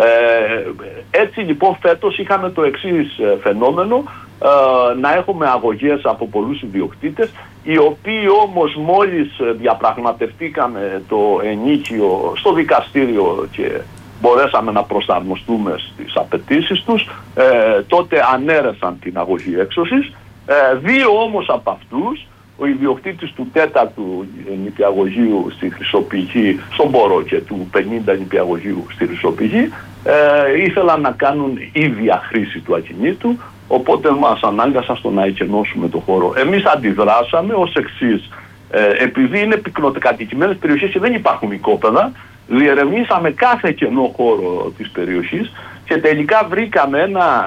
Έτσι λοιπόν φέτος είχαμε το εξής φαινόμενο, να έχουμε αγωγές από πολλούς ιδιοκτήτες, οι οποίοι όμως μόλις διαπραγματευτήκαμε το ενίκιο στο δικαστήριο και μπορέσαμε να προσαρμοστούμε στις απαιτήσεις τους, τότε ανέρεσαν την αγωγή έξωσης. Δύο όμως από αυτούς, ο ιδιοκτήτης του 4ου νηπιαγωγείου στη Χρυσοπηγή, στον Πόρο, και του 50 νηπιαγωγείου στη Χρυσοπηγή, ήθελαν να κάνουν ίδια χρήση του ακινήτου, οπότε μας ανάγκασαν στο να εκενώσουμε το χώρο. Εμείς αντιδράσαμε ως εξής. Επειδή είναι πυκνοκατοικημένες περιοχές και δεν υπάρχουν οικόπεδα, διερευνήσαμε κάθε κενό χώρο της περιοχής και τελικά βρήκαμε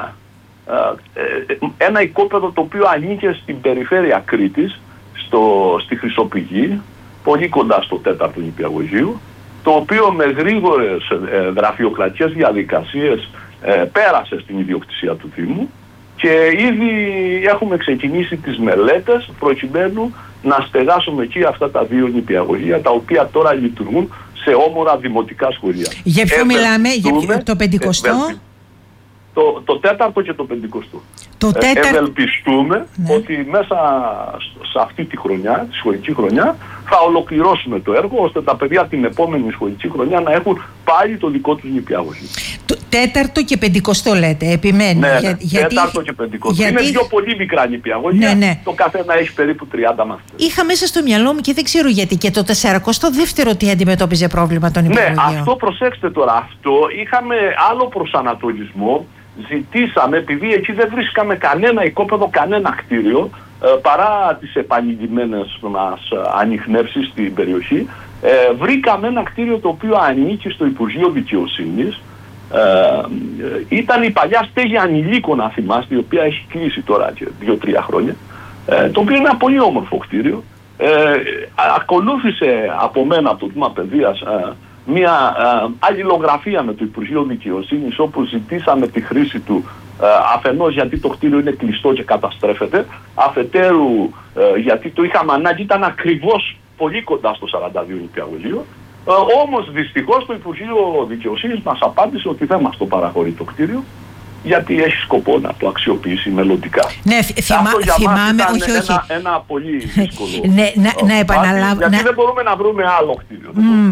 ένα οικόπεδο το οποίο ανήκε στην περιφέρεια Κρήτης, στη Χρυσοπηγή, πολύ κοντά στο 4ο νηπιαγωγείο, το οποίο με γρήγορες γραφειοκρατικές διαδικασίες πέρασε στην ιδιοκτησία του Δήμου και ήδη έχουμε ξεκινήσει τις μελέτες προκειμένου να στεγάσουμε εκεί αυτά τα δύο νηπιαγωγεία, τα οποία τώρα λειτουργούν σε όμορα δημοτικά σχολεία. Για ποιο μιλάμε, για το 50ο? Το 4ο και το 50ο. Ευελπιστούμε ότι μέσα σε αυτή τη χρονιά, τη σχολική χρονιά, θα ολοκληρώσουμε το έργο, ώστε τα παιδιά την επόμενη σχολική χρονιά να έχουν πάλι το δικό τους νηπιαγωγείο. Το 4ο και 50ο λέτε, επιμένει. Ναι, 4ο και 50ο. Είναι δύο πολύ μικρά νηπιαγωγεία, το καθένα έχει περίπου 30 μαθητές. Είχα μέσα στο μυαλό μου και δεν ξέρω γιατί και το 42ο τι αντιμετώπιζε πρόβλημα των νηπιαγωγείων. Ναι, αυτό προσέξτε τώρα, αυτό είχαμε άλλο προσανατολισμό. Ζητήσαμε, επειδή εκεί δεν βρίσκαμε κανένα οικόπεδο, κανένα κτίριο, παρά τις επανειλημμένες μας ανιχνεύσεις στην περιοχή, βρήκαμε ένα κτίριο το οποίο ανήκει στο Υπουργείο Δικαιοσύνης. Ήταν η παλιά στέγη ανηλίκων, αν θυμάστε, η οποία έχει κλείσει τώρα και 2-3 χρόνια, το οποίο είναι ένα πολύ όμορφο κτίριο. Ακολούθησε από μένα, από το Τμήμα Παιδείας, μια αλληλογραφία με το Υπουργείο Δικαιοσύνης, όπου ζητήσαμε τη χρήση του, αφενός γιατί το κτίριο είναι κλειστό και καταστρέφεται, αφετέρου γιατί το είχαμε ανάγκη, ήταν ακριβώς πολύ κοντά στο 42 νηπιαγωγείο. Όμως δυστυχώς το Υπουργείο Δικαιοσύνης μας απάντησε ότι δεν μας το παραχωρεί το κτίριο γιατί έχει σκοπό να το αξιοποιήσει μελλοντικά. Ναι, θυμάμαι, όχι. Ένα πολύ δύσκολο. Να επαναλάβω. Γιατί δεν μπορούμε να βρούμε άλλο κτίριο.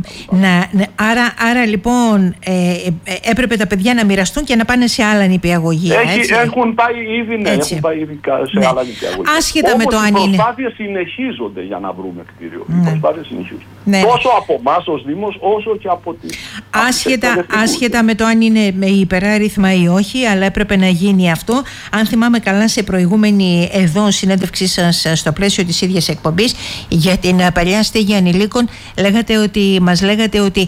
Άρα λοιπόν έπρεπε τα παιδιά να μοιραστούν και να πάνε σε άλλα νηπιαγωγεία. Έχουν πάει ήδη, έχουν πάει ήδη σε άλλα νηπιαγωγεία. Άσχετα με το αν είναι. Οι προσπάθειες συνεχίζονται για να βρούμε κτίριο. Οι προσπάθειες συνεχίζονται. Τόσο από εμάς ως Δήμος, όσο και από τις. Άσχετα με το αν είναι υπεράριθμα ή όχι, αλλά έπρεπε να γίνει αυτό. Αν θυμάμαι καλά, σε προηγούμενη εδώ συνέντευξή σας στο πλαίσιο της ίδιας εκπομπής για την παλιά στέγη ανηλίκων, μας λέγατε ότι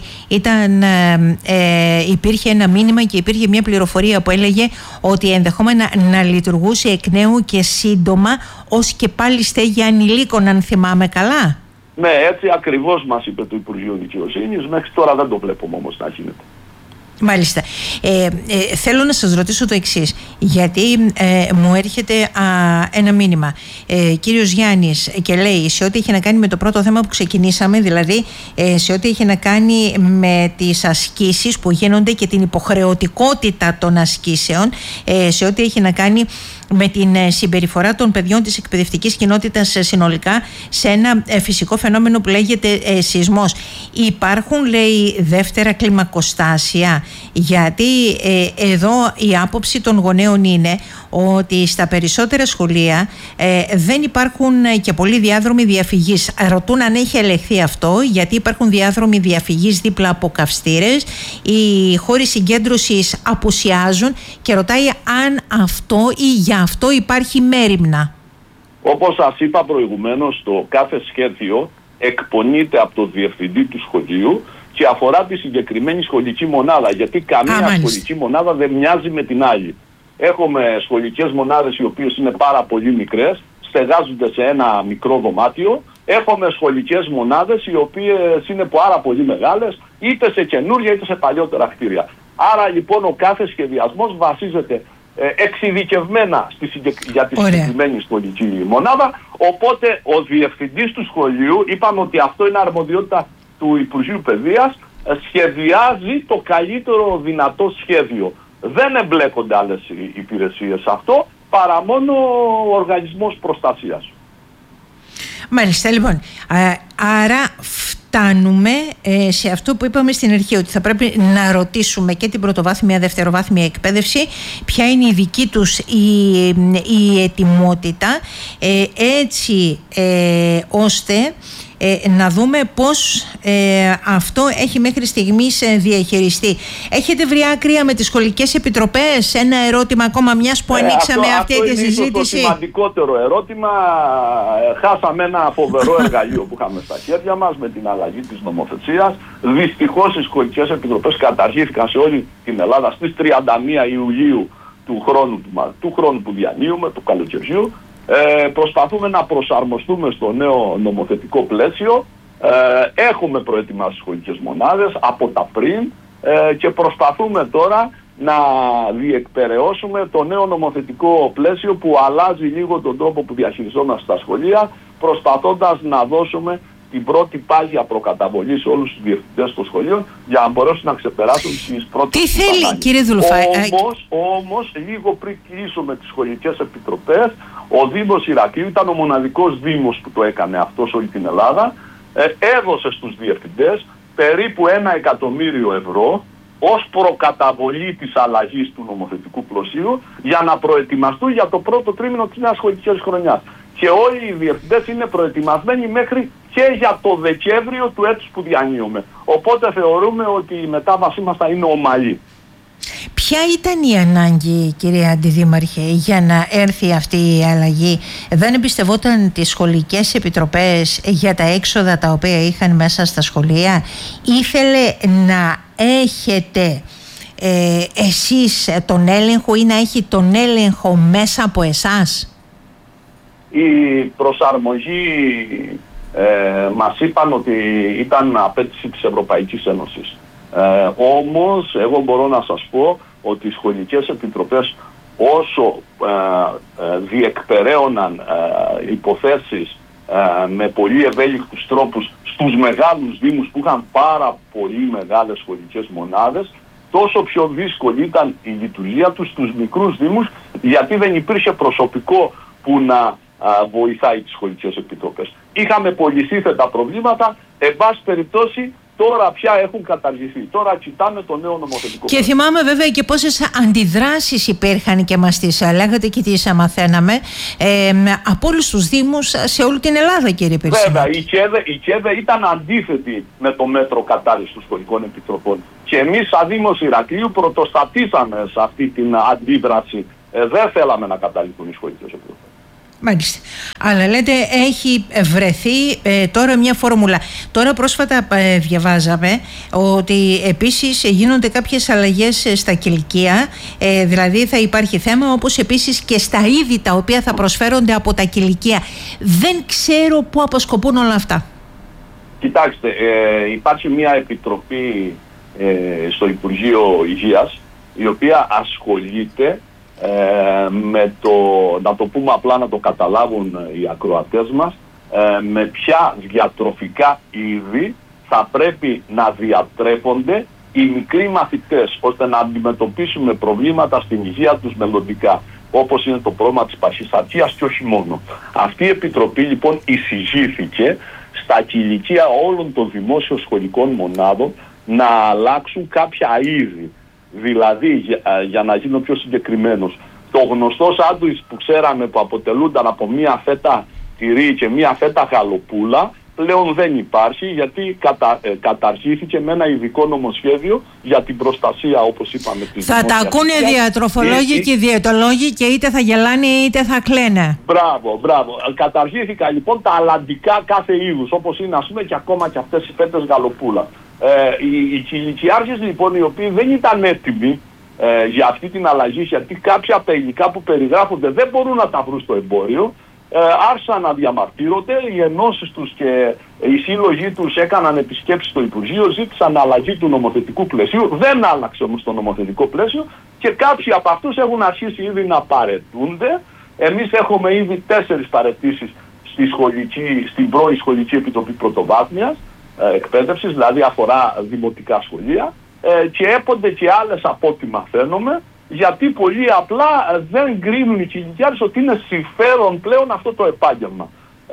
υπήρχε ένα μήνυμα και υπήρχε μια πληροφορία που έλεγε ότι ενδεχόμενα να λειτουργούσε εκ νέου και σύντομα ως και πάλι στέγη ανηλίκων, αν θυμάμαι καλά. Ναι, έτσι ακριβώς μας είπε το Υπουργείο Δικαιοσύνης. Μέχρι τώρα δεν το βλέπουμε όμως να γίνεται. Μάλιστα. Θέλω να σας ρωτήσω το εξής, γιατί μου έρχεται ένα μήνυμα. Κύριος Γιάννης και λέει, σε ό,τι είχε να κάνει με το πρώτο θέμα που ξεκινήσαμε, δηλαδή σε ό,τι είχε να κάνει με τις ασκήσεις που γίνονται και την υποχρεωτικότητα των ασκήσεων, σε ό,τι έχει να κάνει με την συμπεριφορά των παιδιών της εκπαιδευτικής κοινότητας συνολικά σε ένα φυσικό φαινόμενο που λέγεται σεισμός. Υπάρχουν, λέει, δεύτερα κλιμακοστάσια, γιατί εδώ η άποψη των γονέων είναι ότι στα περισσότερα σχολεία δεν υπάρχουν και πολλοί διάδρομοι διαφυγής. Ρωτούν αν έχει ελεγχθεί αυτό, γιατί υπάρχουν διάδρομοι διαφυγής δίπλα από καυστήρες, οι χώροι συγκέντρωσης απουσιάζουν και ρωτάει αν αυτό ή για αυτό υπάρχει μέριμνα. Όπως σας είπα προηγουμένως, το κάθε σχέδιο εκπονείται από το διευθυντή του σχολείου και αφορά τη συγκεκριμένη σχολική μονάδα, γιατί καμία σχολική μονάδα δεν μοιάζει με την άλλη. Έχουμε σχολικές μονάδες οι οποίες είναι πάρα πολύ μικρές, στεγάζονται σε ένα μικρό δωμάτιο. Έχουμε σχολικές μονάδες οι οποίες είναι πάρα πολύ μεγάλες, είτε σε καινούρια είτε σε παλιότερα κτίρια. Άρα λοιπόν ο κάθε σχεδιασμός βασίζεται εξειδικευμένα για τη συγκεκριμένη σχολική μονάδα. Οπότε ο διευθυντής του σχολείου, είπαμε ότι αυτό είναι αρμοδιότητα του Υπουργείου Παιδείας, σχεδιάζει το καλύτερο δυνατό σχέδιο. Δεν εμπλέκονται άλλες υπηρεσίες σε αυτό, παρά μόνο ο Οργανισμός Προστασίας. Μάλιστα, λοιπόν. Άρα φτάνουμε σε αυτό που είπαμε στην αρχή, ότι θα πρέπει να ρωτήσουμε και την πρωτοβάθμια, δευτεροβάθμια εκπαίδευση ποια είναι η δική τους η ετοιμότητα, έτσι ώστε να δούμε πώς αυτό έχει μέχρι στιγμής διαχειριστεί. Έχετε βρει άκρια με τις σχολικές επιτροπές? Ένα ερώτημα ακόμα, μιας που ανοίξαμε αυτή τη συζήτηση. Αυτό είναι το σημαντικότερο ερώτημα. Χάσαμε ένα φοβερό εργαλείο που είχαμε στα χέρια μας με την αλλαγή της νομοθεσίας. Δυστυχώς οι σχολικές επιτροπές καταργήθηκαν σε όλη την Ελλάδα στις 31 Ιουλίου του χρόνου που διανύουμε, του καλοκαιριού. Προσπαθούμε να προσαρμοστούμε στο νέο νομοθετικό πλαίσιο. Έχουμε προετοιμάσει σχολικές μονάδες από τα πριν και προσπαθούμε τώρα να διεκπεραιώσουμε το νέο νομοθετικό πλαίσιο που αλλάζει λίγο τον τρόπο που διαχειριζόμαστε στα σχολεία, προσπαθώντας να δώσουμε την πρώτη πάγια προκαταβολή σε όλους τους διευθυντές των σχολείων για να μπορέσουν να ξεπεράσουν τις πρώτες. Τι θέλει, ανάγκες. Κύριε Δουλουφάη? Όμως, λίγο πριν κλείσουμε τις σχολικές επιτροπές, ο Δήμος Ηρακλείου ήταν ο μοναδικός Δήμος που το έκανε αυτό σε όλη την Ελλάδα. Έδωσε στους διευθυντές περίπου 1 εκατομμύριο ευρώ ως προκαταβολή της αλλαγής του νομοθετικού πλαισίου για να προετοιμαστούν για το πρώτο τρίμηνο της νέας σχολικής χρονιάς. Και όλοι οι διευθυντές είναι προετοιμασμένοι μέχρι και για το Δεκέμβριο του έτους που διανύουμε. Οπότε θεωρούμε ότι η μετάβασή μας θα είναι ομαλή. Ποια ήταν η ανάγκη, κυρία Αντιδήμαρχε, για να έρθει αυτή η αλλαγή? Δεν εμπιστευόταν τις σχολικές επιτροπές για τα έξοδα τα οποία είχαν μέσα στα σχολεία? Ήθελε να έχετε εσείς τον έλεγχο ή να έχει τον έλεγχο μέσα από εσάς? Η προσαρμογή μας είπαν ότι ήταν απέτηση της Ευρωπαϊκής Ένωσης. Όμως εγώ μπορώ να σας πω ότι οι σχολικές επιτροπές όσο διεκπεραίωναν υποθέσεις με πολύ ευέλικτους τρόπους στους μεγάλους δήμους που είχαν πάρα πολύ μεγάλες σχολικές μονάδες τόσο πιο δύσκολη ήταν η λειτουργία τους στους μικρούς δήμους, γιατί δεν υπήρχε προσωπικό που να βοηθάει τις σχολικές επιτροπές. Είχαμε πολυσύθετα προβλήματα, εν πάση περιπτώσει τώρα πια έχουν καταργηθεί. Τώρα κοιτάμε το νέο νομοθετικό. Και θυμάμαι βέβαια και πόσες αντιδράσεις υπήρχαν και μας τις λέγατε και τις μαθαίναμε από όλους τους δήμους σε όλη την Ελλάδα, κύριε Περσινάκη. Βέβαια, η ΚΕΔΕ ήταν αντίθετη με το μέτρο κατάργησης των σχολικών επιτροπών. Και εμείς σαν Δήμος Ηρακλείου πρωτοστατήσαμε σε αυτή την αντίδραση. Δεν θέλαμε να καταργηθούν οι σχολικές επιτροπές. Μάλιστα. Αλλά λέτε έχει βρεθεί τώρα μια φόρμουλα. Τώρα πρόσφατα διαβάζαμε ότι επίσης γίνονται κάποιες αλλαγές στα κηλικεία, δηλαδή θα υπάρχει θέμα, όπως επίσης και στα είδη τα οποία θα προσφέρονται από τα κηλικεία. Δεν ξέρω πού αποσκοπούν όλα αυτά. Κοιτάξτε, υπάρχει μια επιτροπή στο Υπουργείο Υγείας, η οποία ασχολείται με το, να το πούμε απλά να το καταλάβουν οι ακροατές μας, με ποια διατροφικά είδη θα πρέπει να διατρέπονται οι μικροί μαθητές, ώστε να αντιμετωπίσουμε προβλήματα στην υγεία τους μελλοντικά, όπως είναι το πρόβλημα της παχυσαρκίας και όχι μόνο. Αυτή η επιτροπή λοιπόν εισηγήθηκε στα κηλικεία όλων των δημόσιων σχολικών μονάδων να αλλάξουν κάποια είδη. Δηλαδή, για να γίνω πιο συγκεκριμένος, το γνωστό σάντουιτς που ξέραμε που αποτελούνταν από μία φέτα τυρί και μία φέτα γαλοπούλα, πλέον δεν υπάρχει, γιατί καταργήθηκε με ένα ειδικό νομοσχέδιο για την προστασία, όπως είπαμε. Θα τα ακούνε διατροφολόγοι και διαιτολόγοι και είτε θα γελάνε είτε θα κλαίνε. Μπράβο. Καταργήθηκαν λοιπόν τα αλλαντικά κάθε είδους, όπως είναι ας πούμε και ακόμα και αυτές οι φέτες γαλοπούλα. Οι κηλικιάρχες λοιπόν, οι οποίοι δεν ήταν έτοιμοι για αυτή την αλλαγή, γιατί κάποια από τα υλικά που περιγράφονται δεν μπορούν να τα βρουν στο εμπόριο, άρχισαν να διαμαρτύρονται. Οι ενώσεις τους και οι σύλλογοι τους έκαναν επισκέψεις στο Υπουργείο, ζήτησαν αλλαγή του νομοθετικού πλαισίου. Δεν άλλαξε όμως το νομοθετικό πλαίσιο και κάποιοι από αυτούς έχουν αρχίσει ήδη να παραιτούνται. Εμείς έχουμε ήδη 4 παραιτήσεις στην πρώην Σχολική Επιτροπή Πρωτοβάθμιας εκπαίδευσης, δηλαδή αφορά δημοτικά σχολεία, και έπονται και άλλες από ό,τι μαθαίνουμε, γιατί πολύ απλά δεν κρίνουν οι κηλικιάρχες ότι είναι συμφέρον πλέον αυτό το επάγγελμα.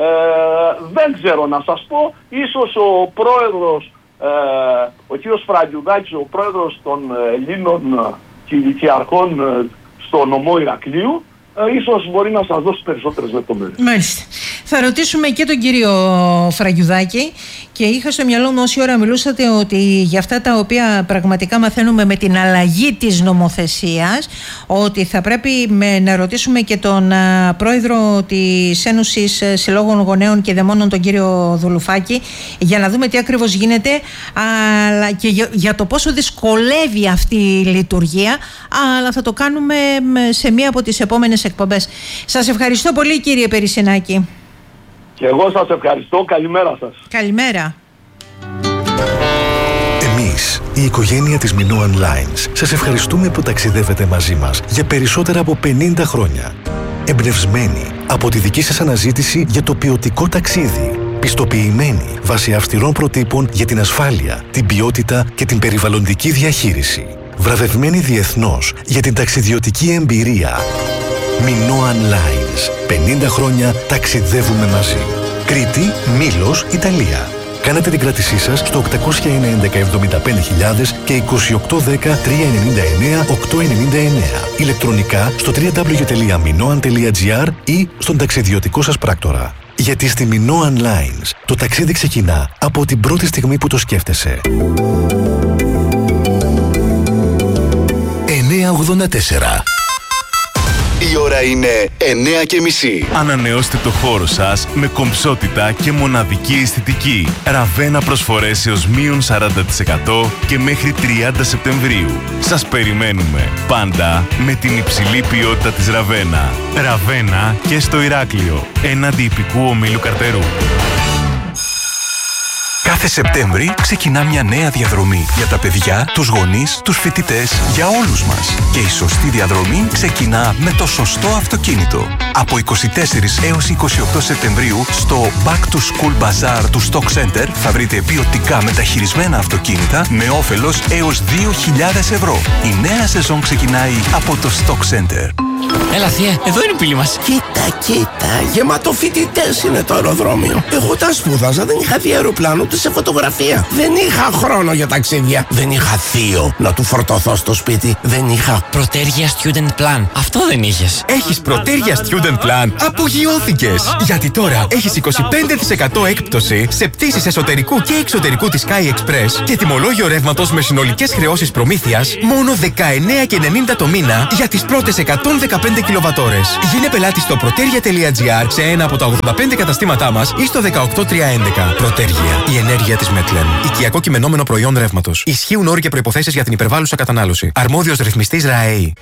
Δεν ξέρω να σας πω, ίσως ο πρόεδρος, ο κ. Φραγκιουδάκης, ο πρόεδρος των Ελλήνων κηλικιαρχών στο νομό Ηρακλείου, ίσως μπορεί να σας δώσει περισσότερες λεπτομέρειες. Μάλιστα. Θα ρωτήσουμε και τον κύριο Φραγκιουδάκη, και είχα στο μυαλό μου όση ώρα μιλούσατε ότι για αυτά τα οποία πραγματικά μαθαίνουμε με την αλλαγή της νομοθεσίας, ότι θα πρέπει να ρωτήσουμε και τον πρόεδρο της Ένωσης Συλλόγων Γονέων και Δαιμόνων, τον κύριο Δουλουφάκη, για να δούμε τι ακριβώς γίνεται, αλλά και για το πόσο δυσκολεύει αυτή η λειτουργία, αλλά θα το κάνουμε σε μία από τις επόμενες εκπομπές. Σας ευχαριστώ πολύ, κύριε Περσινάκη. Και εγώ σας ευχαριστώ. Καλημέρα σας. Καλημέρα. Εμείς, η οικογένεια της Minoan Lines, σας ευχαριστούμε που ταξιδεύετε μαζί μας για περισσότερα από 50 χρόνια. Εμπνευσμένοι από τη δική σας αναζήτηση για το ποιοτικό ταξίδι. Πιστοποιημένοι βάσει αυστηρών προτύπων για την ασφάλεια, την ποιότητα και την περιβαλλοντική διαχείριση. Βραβευμένοι διεθνώς για την ταξιδιωτική εμπειρία. Minoan Lines. 50 χρόνια ταξιδεύουμε μαζί. Κρήτη, Μήλος, Ιταλία. Κάνετε την κράτησή σας στο 809-75.000 και 2810-399-899. Ηλεκτρονικά στο www.minoan.gr ή στον ταξιδιωτικό σας πράκτορα. Γιατί στη Minoan Lines το ταξίδι ξεκινά από την πρώτη στιγμή που το σκέφτεσαι. 984. Η ώρα είναι 9:30. Ανανεώστε το χώρο σας με κομψότητα και μοναδική αισθητική. Ραβένα προσφορές έως μείον 40% και μέχρι 30 Σεπτεμβρίου. Σας περιμένουμε πάντα με την υψηλή ποιότητα της Ραβένα. Ραβένα και στο Ηράκλειο, έναντι υπηκού ομίλου Καρτερού. Κάθε Σεπτέμβρη ξεκινά μια νέα διαδρομή για τα παιδιά, τους γονείς, τους φοιτητές, για όλους μας. Και η σωστή διαδρομή ξεκινά με το σωστό αυτοκίνητο. Από 24 έως 28 Σεπτεμβρίου στο Back to School Bazaar του Stock Center θα βρείτε ποιοτικά μεταχειρισμένα αυτοκίνητα με όφελος έως 2.000 ευρώ. Η νέα σεζόν ξεκινάει από το Stock Center. Έλα θεία, εδώ είναι η πύλη μας. Κοίτα, γεμάτο φοιτητές είναι το αεροδρόμιο. Εγώ τα σπούδαζα, δεν είχα δει αεροπλάνο ούτε σε φωτογραφία. Δεν είχα χρόνο για ταξίδια. Δεν είχα θείο να του φορτωθώ στο σπίτι. Δεν είχα Πρωτέργεια Student Plan. Αυτό δεν είχες. Έχεις Πρωτέργεια Student Plan. Απογειώθηκες. Γιατί τώρα έχεις 25% έκπτωση σε πτήσεις εσωτερικού και εξωτερικού της Sky Express και τιμολόγιο ρεύματος με συνολικές χρεώσεις προμήθειας μόνο 19,90 το μήνα για τις πρώτες 115 κιλοβατόρες. Γίνε πελάτη στο protergia.gr σε ένα από τα 85 καταστήματά μας ή στο 18311. Πρωτέργεια. Η ενέργεια της Μέτλεν. Οικιακό κειμενόμενο προϊόν ρεύματος. Ισχύουν όροι και προϋποθέσεις για την υπερβάλλουσα κατανάλωση. Αρμόδιος ρυθμιστής ΡΑΕΗ.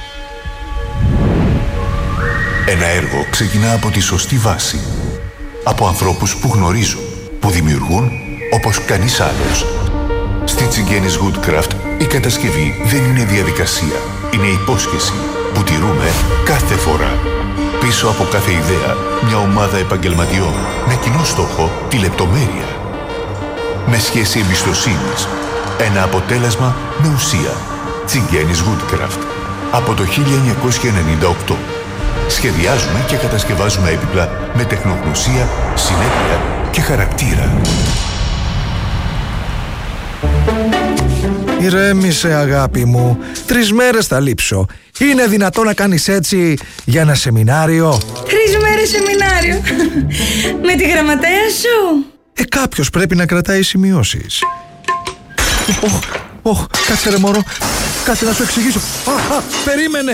Ένα έργο ξεκινά από τη σωστή βάση. Από ανθρώπους που γνωρίζουν, που δημιουργούν όπως κανείς άλλος. Στη Τσιγκένης Woodcraft η κατασκευή δεν είναι διαδικασία. Είναι υπόσχεση που τηρούμε κάθε φορά. Πίσω από κάθε ιδέα, μια ομάδα επαγγελματιών με κοινό στόχο τη λεπτομέρεια. Με σχέση εμπιστοσύνης, ένα αποτέλεσμα με ουσία. Τσιγκένης Woodcraft. Από το 1998. Σχεδιάζουμε και κατασκευάζουμε έπιπλα με τεχνογνωσία, συνέπεια και χαρακτήρα. Ηρέμησε αγάπη μου, 3 μέρες θα λείψω. Είναι δυνατό να κάνεις έτσι για ένα σεμινάριο? 3 μέρες σεμινάριο. Με τη γραμματέα σου. Κάποιος πρέπει να κρατάει σημειώσεις. Κάτσε ρε μωρό, κάτσε να σου εξηγήσω. Περίμενε.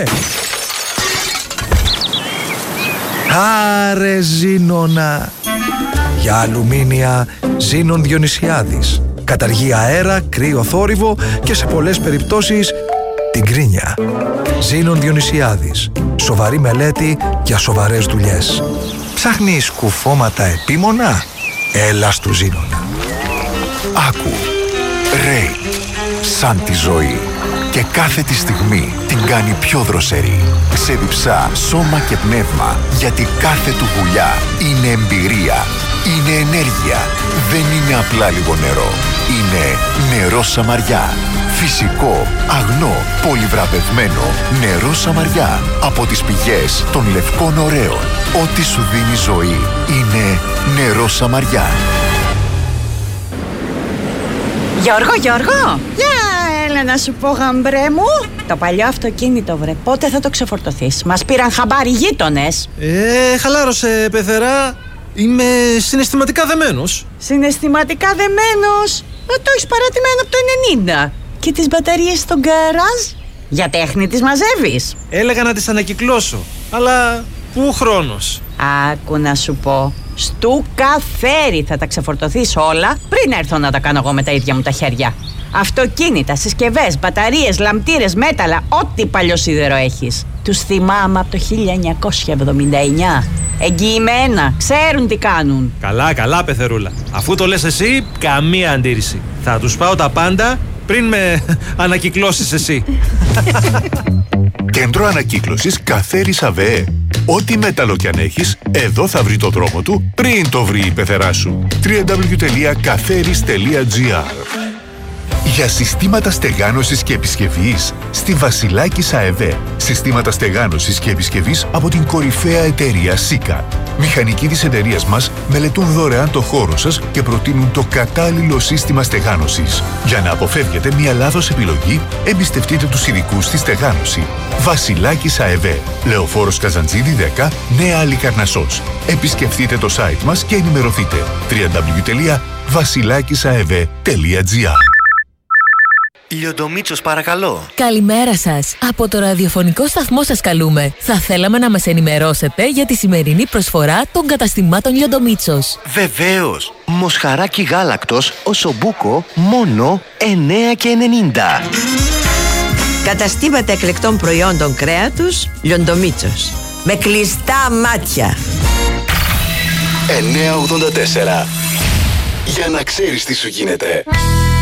Άρε Ζήνονα. Για αλουμίνια Ζήνων Διονυσιάδης. Καταργεί αέρα, κρύο θόρυβο και σε πολλές περιπτώσεις την κρίνια. Ζήνων Διονυσιάδης. Σοβαρή μελέτη για σοβαρές δουλειές. Ψάχνεις κουφώματα επίμονα? Έλα στου Ζήνονα. Άκου. Ρέι. Σαν τη ζωή. Και κάθε τη στιγμή την κάνει πιο δροσερή. Ξεδιψά σώμα και πνεύμα. Γιατί κάθε του γουλιά είναι εμπειρία. Είναι ενέργεια. Δεν είναι απλά λίγο νερό. Είναι νερό Σαμαριά. Φυσικό, αγνό, πολυβραβευμένο νερό Σαμαριά. Από τις πηγές των λευκών ωραίων. Ό,τι σου δίνει ζωή είναι νερό Σαμαριά. Γιώργο! Έλα να σου πω, γαμπρέ μου. Το παλιό αυτοκίνητο, βρε, πότε θα το ξεφορτωθείς? Μας πήραν χαμπάρι γείτονες. Χαλάρωσε, πεθερά. Είμαι συναισθηματικά δεμένος. Συναισθηματικά δεμένος? Το έχεις παρατημένο από το 90. Και τις μπαταρίες στο γκαράζ? Για τέχνη τις μαζεύεις? Έλεγα να τις ανακυκλώσω, αλλά πού χρόνος? Άκου να σου πω. Στου καφέρι θα τα ξεφορτωθείς όλα πριν έρθω να τα κάνω εγώ με τα ίδια μου τα χέρια. Αυτοκίνητα, συσκευές, μπαταρίες, λαμπτήρες, μέταλλα, ό,τι παλιό σίδερο έχεις. Τους θυμάμαι από το 1979. Εγγυημένα, ξέρουν τι κάνουν. Καλά, πεθερούλα. Αφού το λες εσύ, καμία αντίρρηση. Θα τους πάω τα πάντα πριν με ανακυκλώσεις εσύ. Κέντρο ανακύκλωσης Καφέρης ΑΒΕ. Ό,τι μέταλλο κι αν έχεις, εδώ θα βρει το δρόμο του πριν το βρει η πεθερά σου. www.kaferis.gr. Για συστήματα στεγάνωσης και επισκευής στη Βασιλάκης ΑΕΒ. Συστήματα στεγάνωσης και επισκευής από την κορυφαία εταιρεία Sika. Μηχανικοί της εταιρείας μας μελετούν δωρεάν το χώρο σας και προτείνουν το κατάλληλο σύστημα στεγάνωσης. Για να αποφεύγετε μια λάθος επιλογή, εμπιστευτείτε τους ειδικούς στη στεγάνωση. Βασιλάκης ΑΕΒ. Λεωφόρος Καζαντζίδη 10, Νέα Αλικαρνασσός. Επισκεφτείτε το site μας και ενημερωθείτε. www.vasilakisaev.gr. Λιοντομίτσος, παρακαλώ. Καλημέρα σας. Από το ραδιοφωνικό σταθμό σας καλούμε. Θα θέλαμε να μας ενημερώσετε για τη σημερινή προσφορά των καταστημάτων Λιοντομίτσος. Βεβαίως. Μοσχαράκι γάλακτος, οσομπούκο, μόνο 9,90. Καταστήματα εκλεκτών προϊόντων κρέατος Λιοντομίτσος. Με κλειστά μάτια. 984. Για να ξέρεις τι σου γίνεται.